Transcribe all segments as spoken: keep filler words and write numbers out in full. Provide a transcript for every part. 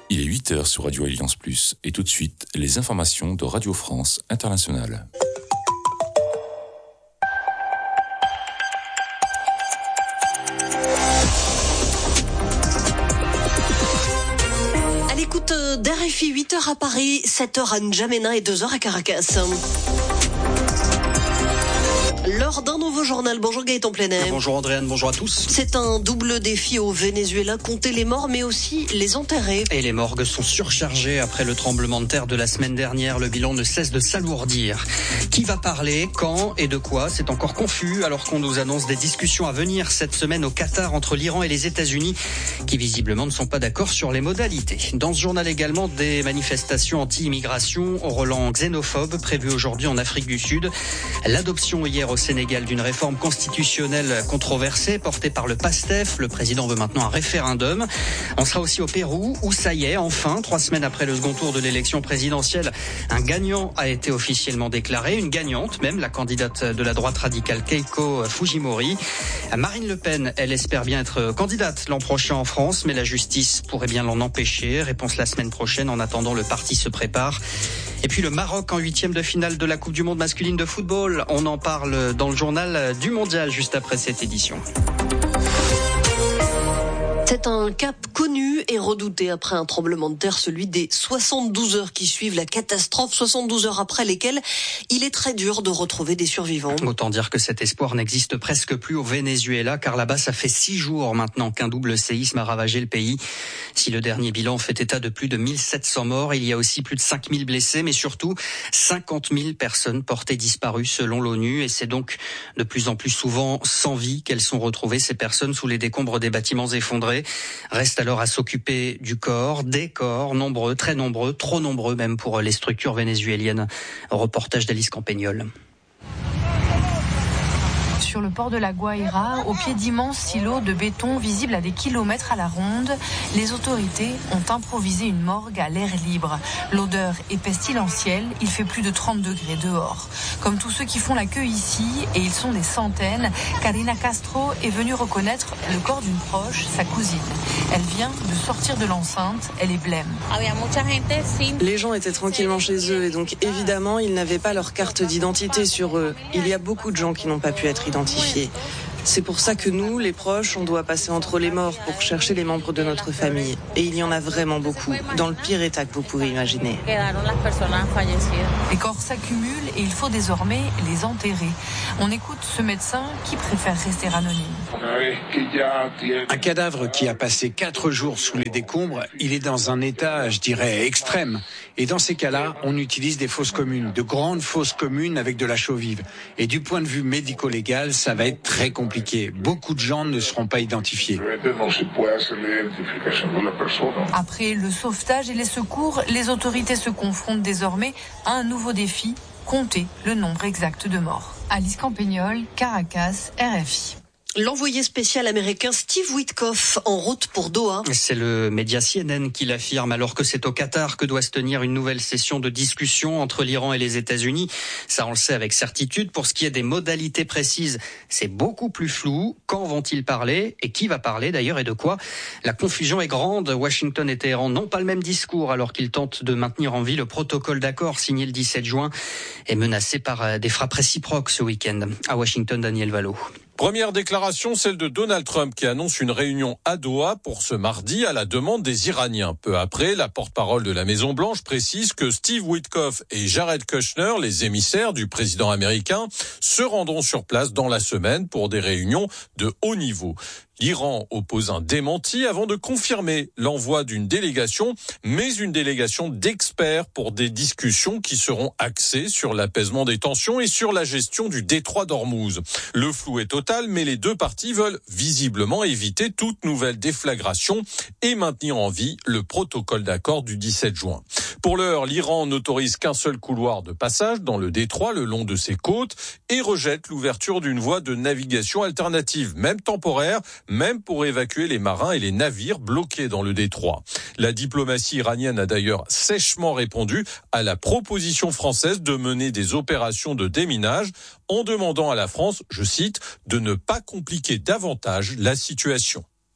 Il est huit heures sur Radio Alliance Plus et tout de suite, les informations de Radio France Internationale. À l'écoute d'R F I, huit heures à Paris, sept heures à N'Djamena et deux heures à Caracas. Lors d'un nouveau journal, bonjour Gaëtan Plenet. Bonjour Andréane, bonjour à tous. C'est un double défi au Venezuela, compter les morts mais aussi les enterrer. Et les morgues sont surchargées après le tremblement de terre de la semaine dernière. Le bilan ne cesse de s'alourdir. Qui va parler, quand et de quoi, c'est encore confus alors qu'on nous annonce des discussions à venir cette semaine au Qatar entre l'Iran et les États-Unis qui visiblement ne sont pas d'accord sur les modalités. Dans ce journal également, des manifestations anti-immigration au relent xénophobe prévues aujourd'hui en Afrique du Sud. L'adoption hier au Sénégal d'une réforme constitutionnelle controversée portée par le PASTEF. Le président veut maintenant un référendum. On sera aussi au Pérou où ça y est, enfin, trois semaines après le second tour de l'élection présidentielle, un gagnant a été officiellement déclaré, une gagnante même, la candidate de la droite radicale Keiko Fujimori. Marine Le Pen, elle espère bien être candidate l'an prochain en France, mais la justice pourrait bien l'en empêcher. Réponse la semaine prochaine. En attendant, le parti se prépare. Et puis le Maroc en huitième de finale de la Coupe du Monde masculine de football. On en parle dans le journal du Mondial juste après cette édition. C'est un cap connu et redouté après un tremblement de terre, celui des soixante-douze heures qui suivent la catastrophe, soixante-douze heures après lesquelles il est très dur de retrouver des survivants. Autant dire que cet espoir n'existe presque plus au Venezuela, car là-bas ça fait six jours maintenant qu'un double séisme a ravagé le pays. Si le dernier bilan fait état de plus de mille sept cents morts, il y a aussi plus de cinq mille blessés, mais surtout cinquante mille personnes portées disparues selon l'ONU, et c'est donc de plus en plus souvent sans vie qu'elles sont retrouvées, ces personnes sous les décombres des bâtiments effondrés. Reste alors à s'occuper du corps, des corps, nombreux, très nombreux, trop nombreux même pour les structures vénézuéliennes. Reportage d'Alice Campagnol. Sur le port de la Guaira, au pied d'immenses silos de béton visibles à des kilomètres à la ronde, les autorités ont improvisé une morgue à l'air libre. L'odeur est pestilentielle, il fait plus de trente degrés dehors. Comme tous ceux qui font la queue ici, et ils sont des centaines, Karina Castro est venue reconnaître le corps d'une proche, sa cousine. Elle vient de sortir de l'enceinte, elle est blême. Les gens étaient tranquillement chez eux et donc évidemment ils n'avaient pas leur carte d'identité sur eux. Il y a beaucoup de gens qui n'ont pas pu être identifiés. C'est pour ça que nous, les proches, on doit passer entre les morts pour chercher les membres de notre famille. Et il y en a vraiment beaucoup, dans le pire état que vous pouvez imaginer. Les corps s'accumulent et il faut désormais les enterrer. On écoute ce médecin qui préfère rester anonyme. Un cadavre qui a passé quatre jours sous les décombres, il est dans un état, je dirais, extrême. Et dans ces cas-là, on utilise des fosses communes, de grandes fosses communes avec de la chaux vive. Et du point de vue médico-légal, ça va être très compliqué. Beaucoup de gens ne seront pas identifiés. Après le sauvetage et les secours, les autorités se confrontent désormais à un nouveau défi, compter le nombre exact de morts. Alice Campagnol, Caracas, R F I. L'envoyé spécial américain Steve Witkoff en route pour Doha. C'est le média C N N qui l'affirme alors que c'est au Qatar que doit se tenir une nouvelle session de discussion entre l'Iran et les États-Unis. Ça, on le sait avec certitude. Pour ce qui est des modalités précises, c'est beaucoup plus flou. Quand vont-ils parler et qui va parler d'ailleurs et de quoi? La confusion est grande. Washington et Téhéran n'ont pas le même discours alors qu'ils tentent de maintenir en vie le protocole d'accord signé le dix-sept juin et menacé par des frappes réciproques ce week-end. À Washington, Daniel Valo. Première déclaration, celle de Donald Trump qui annonce une réunion à Doha pour ce mardi à la demande des Iraniens. Peu après, la porte-parole de la Maison-Blanche précise que Steve Witkoff et Jared Kushner, les émissaires du président américain, se rendront sur place dans la semaine pour des réunions de haut niveau. L'Iran oppose un démenti avant de confirmer l'envoi d'une délégation, mais une délégation d'experts pour des discussions qui seront axées sur l'apaisement des tensions et sur la gestion du détroit d'Ormuz. Le flou est total, mais les deux parties veulent visiblement éviter toute nouvelle déflagration et maintenir en vie le protocole d'accord du dix-sept juin. Pour l'heure, l'Iran n'autorise qu'un seul couloir de passage dans le détroit le long de ses côtes et rejette l'ouverture d'une voie de navigation alternative, même temporaire, même pour évacuer les marins et les navires bloqués dans le détroit. La diplomatie iranienne a d'ailleurs sèchement répondu à la proposition française de mener des opérations de déminage en demandant à la France, je cite, de ne pas compliquer davantage la situation.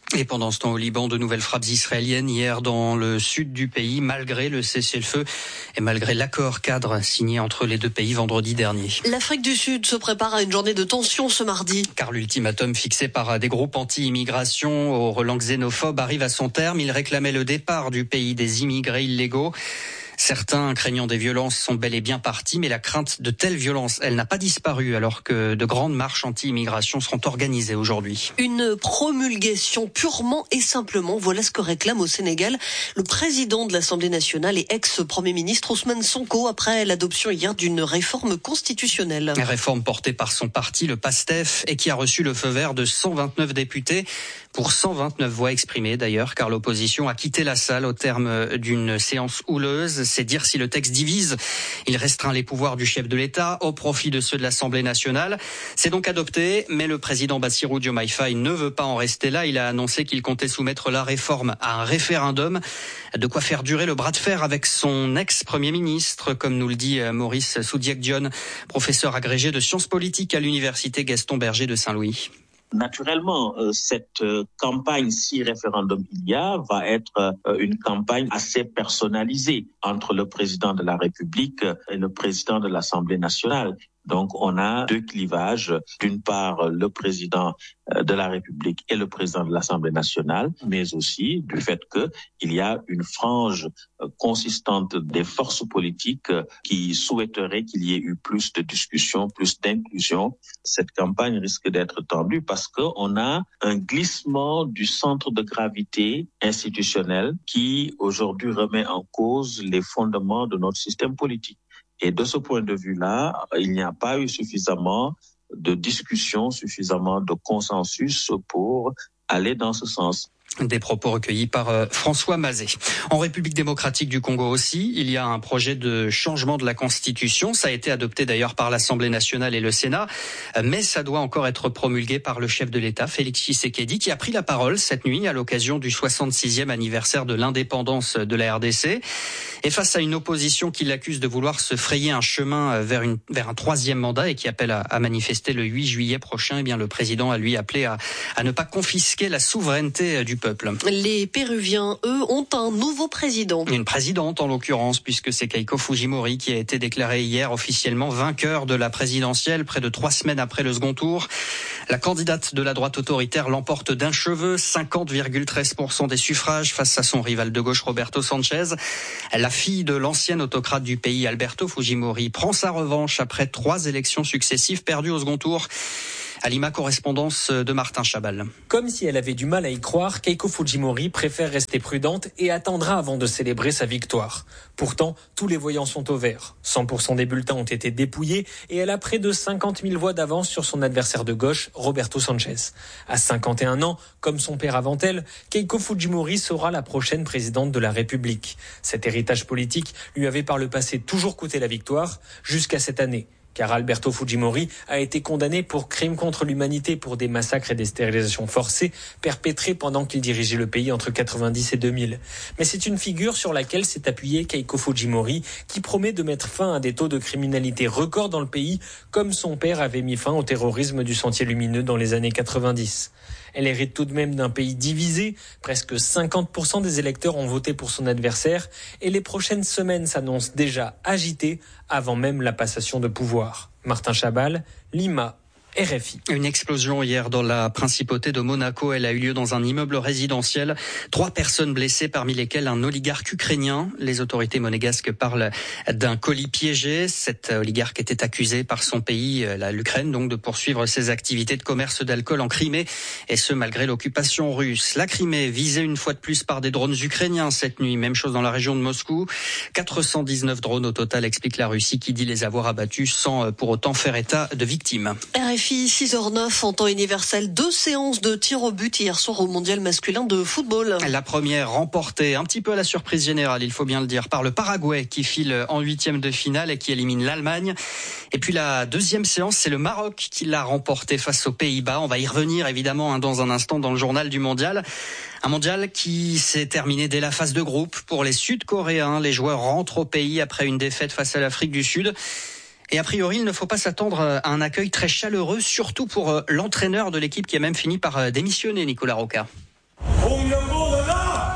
Et pendant ce temps au Liban, de nouvelles frappes israéliennes hier dans le sud du pays, malgré le cessez-le-feu et malgré l'accord cadre signé entre les deux pays vendredi dernier. L'Afrique du Sud se prépare à une journée de tension ce mardi. Car l'ultimatum fixé par des groupes anti-immigration aux relents xénophobes arrive à son terme. Il réclamait le départ du pays des immigrés illégaux. Certains, craignant des violences, sont bel et bien partis, mais la crainte de telles violences, elle n'a pas disparu, alors que de grandes marches anti-immigration seront organisées aujourd'hui. Une promulgation purement et simplement, voilà ce que réclame au Sénégal le président de l'Assemblée nationale et ex-premier ministre Ousmane Sonko, après l'adoption hier d'une réforme constitutionnelle. Une réforme portée par son parti, le PASTEF, et qui a reçu le feu vert de cent vingt-neuf députés, pour cent vingt-neuf voix exprimées d'ailleurs, car l'opposition a quitté la salle au terme d'une séance houleuse. C'est dire si le texte divise. Il restreint les pouvoirs du chef de l'État au profit de ceux de l'Assemblée nationale. C'est donc adopté, mais le président Bassirou Diomaye Faye ne veut pas en rester là. Il a annoncé qu'il comptait soumettre la réforme à un référendum. De quoi faire durer le bras de fer avec son ex-premier ministre, comme nous le dit Maurice Soudiek-Dione, professeur agrégé de sciences politiques à l'université Gaston Berger de Saint-Louis. Naturellement, euh, cette euh, campagne, si référendum il y a, va être euh, une campagne assez personnalisée entre le président de la République et le président de l'Assemblée nationale. Donc, on a deux clivages. D'une part, le président de la République et le président de l'Assemblée nationale, mais aussi du fait qu'il y a une frange consistante des forces politiques qui souhaiteraient qu'il y ait eu plus de discussions, plus d'inclusion. Cette campagne risque d'être tendue parce qu'on a un glissement du centre de gravité institutionnel qui, aujourd'hui, remet en cause les fondements de notre système politique. Et de ce point de vue-là, il n'y a pas eu suffisamment de discussion, suffisamment de consensus pour aller dans ce sens. Des propos recueillis par euh, François Mazet. En République démocratique du Congo aussi, il y a un projet de changement de la Constitution. Ça a été adopté d'ailleurs par l'Assemblée nationale et le Sénat, mais ça doit encore être promulgué par le chef de l'État, Félix Tshisekedi, qui a pris la parole cette nuit à l'occasion du soixante-sixième anniversaire de l'indépendance de la R D C. Et face à une opposition qui l'accuse de vouloir se frayer un chemin vers, une, vers un troisième mandat et qui appelle à, à manifester le huit juillet prochain, eh bien le président a lui appelé à, à ne pas confisquer la souveraineté du peuple. Les Péruviens, eux, ont un nouveau président. Une présidente en l'occurrence, puisque c'est Keiko Fujimori qui a été déclaré hier officiellement vainqueur de la présidentielle, près de trois semaines après le second tour. La candidate de la droite autoritaire l'emporte d'un cheveu, cinquante virgule treize pour cent des suffrages face à son rival de gauche Roberto Sanchez. La fille de l'ancien autocrate du pays, Alberto Fujimori, prend sa revanche après trois élections successives perdues au second tour. Alima, correspondance de Martin Chabal. Comme si elle avait du mal à y croire, Keiko Fujimori préfère rester prudente et attendra avant de célébrer sa victoire. Pourtant, tous les voyants sont au vert. cent pour cent des bulletins ont été dépouillés et elle a près de cinquante mille voix d'avance sur son adversaire de gauche, Roberto Sanchez. À cinquante et un ans, comme son père avant elle, Keiko Fujimori sera la prochaine présidente de la République. Cet héritage politique lui avait par le passé toujours coûté la victoire, jusqu'à cette année. Car Alberto Fujimori a été condamné pour crimes contre l'humanité pour des massacres et des stérilisations forcées perpétrés pendant qu'il dirigeait le pays entre quatre-vingt-dix et deux mille. Mais c'est une figure sur laquelle s'est appuyé Keiko Fujimori qui promet de mettre fin à des taux de criminalité records dans le pays, comme son père avait mis fin au terrorisme du Sentier Lumineux dans les années quatre-vingt-dix. Elle hérite tout de même d'un pays divisé. Presque cinquante pour cent des électeurs ont voté pour son adversaire et les prochaines semaines s'annoncent déjà agitées avant même la passation de pouvoir. Martin Chabal, Lima, R F I. Une explosion hier dans la principauté de Monaco. Elle a eu lieu dans un immeuble résidentiel. Trois personnes blessées, parmi lesquelles un oligarque ukrainien. Les autorités monégasques parlent d'un colis piégé. Cet oligarque était accusé par son pays, l'Ukraine, donc de poursuivre ses activités de commerce d'alcool en Crimée. Et ce, malgré l'occupation russe. La Crimée, visée une fois de plus par des drones ukrainiens cette nuit. Même chose dans la région de Moscou. quatre cent dix-neuf drones au total, explique la Russie, qui dit les avoir abattus sans pour autant faire état de victimes. R F I, six heures neuf en temps universel, deux séances de tir au but hier soir au mondial masculin de football. La première remportée, un petit peu à la surprise générale, il faut bien le dire, par le Paraguay qui file en huitième de finale et qui élimine l'Allemagne. Et puis la deuxième séance, c'est le Maroc qui l'a remportée face aux Pays-Bas. On va y revenir évidemment hein, dans un instant dans le journal du mondial. Un mondial qui s'est terminé dès la phase de groupe pour les Sud-Coréens. Les joueurs rentrent au pays après une défaite face à l'Afrique du Sud. Et a priori, il ne faut pas s'attendre à un accueil très chaleureux, surtout pour l'entraîneur de l'équipe qui a même fini par démissionner, Nicolas Roca.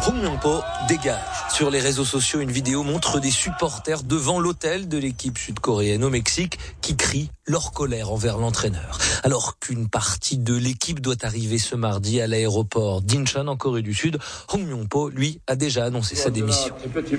Hong Myung-po dégage. Sur les réseaux sociaux, une vidéo montre des supporters devant l'hôtel de l'équipe sud-coréenne au Mexique qui crient leur colère envers l'entraîneur. Alors qu'une partie de l'équipe doit arriver ce mardi à l'aéroport d'Incheon en Corée du Sud, Hong Myung-po, lui, a déjà annoncé sa démission.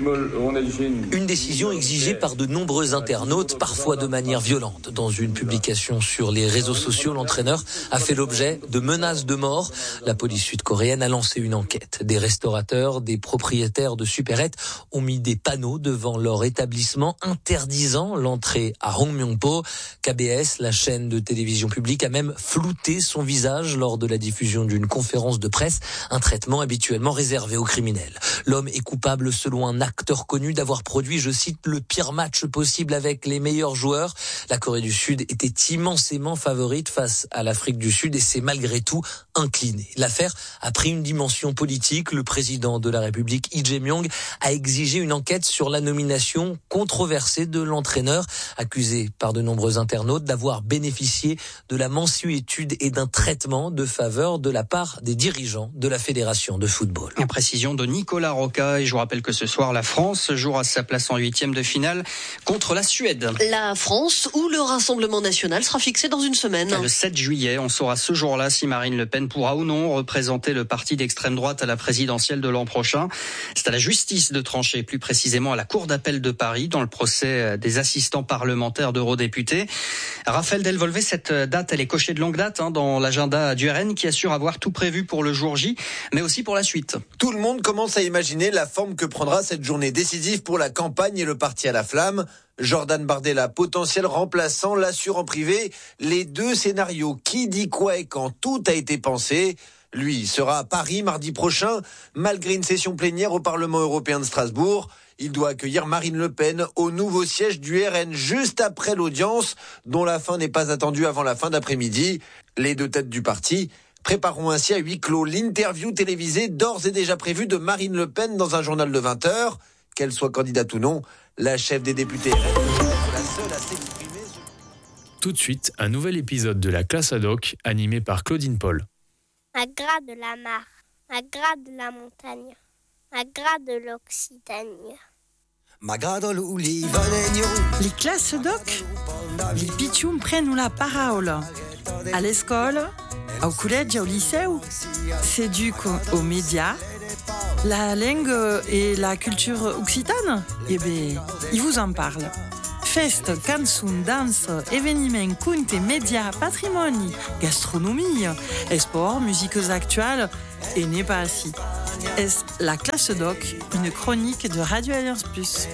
Une décision exigée par de nombreux internautes, parfois de manière violente. Dans une publication sur les réseaux sociaux, l'entraîneur a fait l'objet de menaces de mort. La police sud-coréenne a lancé une enquête. Des restaurateurs, des propriétaires de supérettes ont mis des panneaux devant leur établissement interdisant l'entrée à Hong Myung-po. K B S, la chaîne de télévision publique, a même flouté son visage lors de la diffusion d'une conférence de presse, un traitement habituellement réservé aux criminels. L'homme est coupable, selon un acteur connu, d'avoir produit, je cite, le pire match possible avec les meilleurs joueurs. La Corée du Sud était immensément favorite face à l'Afrique du Sud et s'est malgré tout inclinée. L'affaire a pris une dimension politique. Le président de la République, Lee Jae-myung, a exigé une enquête sur la nomination controversée de l'entraîneur, accusé par de nombreux internautes d'avoir bénéficié de la mansuétude et d'un traitement de faveur de la part des dirigeants de la Fédération de football. Une précision de Nicolas Roca, et je vous rappelle que ce soir, la France jouera sa place en huitième de finale contre la Suède. La France, où le Rassemblement national sera fixé dans une semaine. Le sept juillet, on saura ce jour-là si Marine Le Pen pourra ou non représenter le parti d'extrême droite à la présidentielle de l'an prochain. C'est à la justice de trancher, plus précisément à la Cour d'appel de Paris, dans le procès des assistants parlementaires d'eurodéputés. Raphaël Delvolvé, cette date, elle est cochée de longue date hein, dans l'agenda du R N qui assure avoir tout prévu pour le jour J, mais aussi pour la suite. Tout le monde commence à imaginer la forme que prendra cette journée décisive pour la campagne et le parti à la flamme. Jordan Bardella, potentiel remplaçant, l'assure en privé. Les deux scénarios, qui dit quoi et quand, tout a été pensé. Lui sera à Paris mardi prochain, malgré une session plénière au Parlement européen de Strasbourg. Il doit accueillir Marine Le Pen au nouveau siège du R N juste après l'audience, dont la fin n'est pas attendue avant la fin d'après-midi. Les deux têtes du parti prépareront ainsi à huis clos l'interview télévisée d'ores et déjà prévue de Marine Le Pen dans un journal de vingt heures. Qu'elle soit candidate ou non, la chef des députés R N est la seule à s'exprimer. Tout de suite, un nouvel épisode de la classe ad hoc animé par Claudine Paul. À gras de la mare, à gras de la montagne, à gras de l'Occitanie. Les classes doc, les pitchoum prennent la parole. À l'école, au collège, au lycée, s'éduquent aux médias, la langue et la culture occitane. Eh bien, ils vous en parlent. Fest, cançons, danse, événements, contes, médias, patrimoine, gastronomie, sport, musiques actuelles, et n'est pas assis. Est la classe doc, une chronique de Radio Alliance Plus.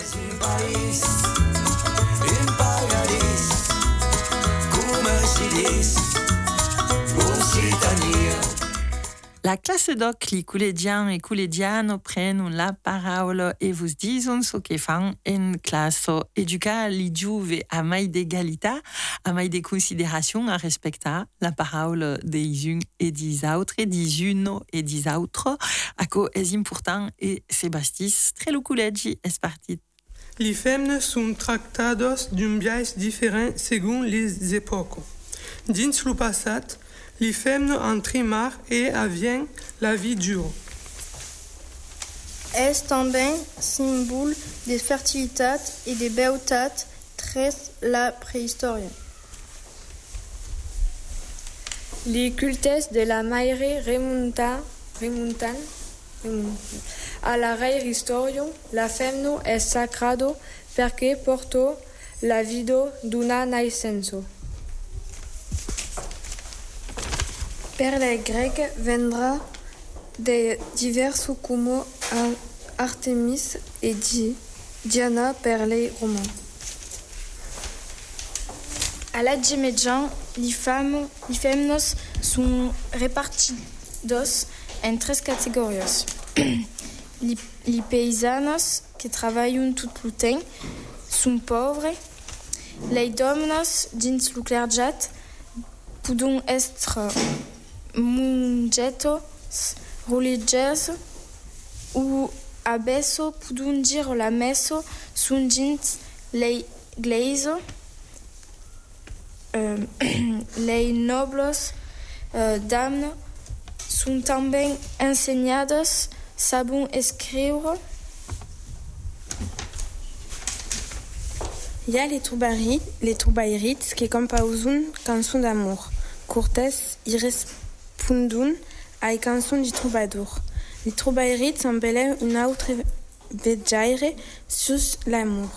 La classe doc, les collégiens et collégiennes prennent la parole et vous disent ce qu'ils font en classe. Educa li giuve a mai d'égalité, a mai de considération, à respecter la parole des uns et des autres, et des unes et des autres. A co est important et c'est bastis, très le collège est parti. Les femmes sont tractadas d'un biais différent selon les époques. Dins le passat, les femmes entrent et avviennent la vie dure. Est também symbole de fertilité et de beauté très la préhistoire. Les cultes de la maire remontan, remontan à la préhistoire. La femme est sacrado perché porto la vida d'una naiscenza. Per les Grecs vendra de diverses comme Artemis et Diana per les Romains. À l'âge médian, les femmes, les femmes sont réparties en trois catégories. les, les paysannes qui travaillent tout le temps sont pauvres. Les hommes dins le clergat peuvent être mongetos religieuses ou abesso peuvent dire la messe sont dins l'église. Euh, les nobles euh, dames sont também enseignadas sabon escriure. Il y a les troubadours, les troubadours qui composent cançons d'amour. Cortés irrespondent à les cançons du troubadour. Les troubadours s'embellent une autre vejaire sur l'amour.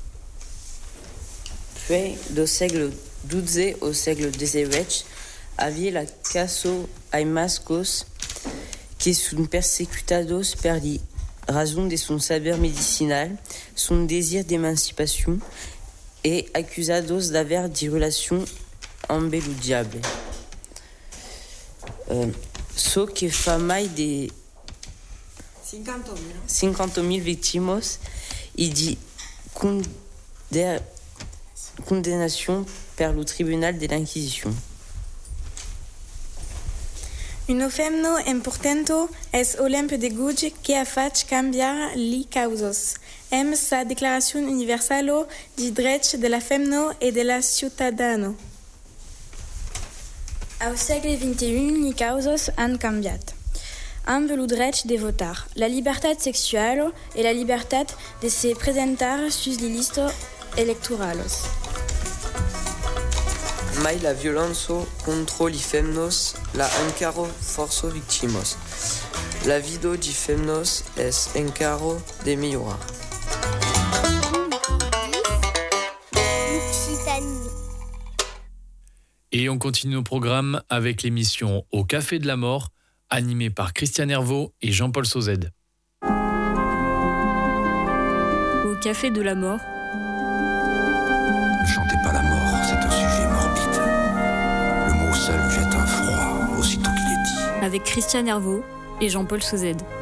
Puis, do século douze au século dix-huit, havia la caso aimascos que sont persécutados per raison de son saber médicinal, son désir d'émancipation et accusados d'avoir des relations embeludiables. Euh, so que fa mai de cinquante mille victimes et de condamnation par le tribunal de l'Inquisition. Un femno importante es Olympe de Gouges que ha fait cambiar li causos. Em sa Declaració Universal de Drets de la Femno e de la Ciutadano. Au segle vingt et un, les causos han canviat. Amb le dret de votar, la libertat sexual et la libertat de se presentar sur les listes electorales. Mai la violenza contro i femnos la encaro forço victimos. La vida di femnos es encaro de millorar. Et on continue nos programmes avec l'émission Au Café de la Mort, animée par Christian Herveau et Jean-Paul Sauzet. Au Café de la Mort. Ne chantez pas la mort, c'est un sujet morbide. Le mot seul jette un froid aussitôt qu'il est dit. Avec Christian Herveau et Jean-Paul Sauzet.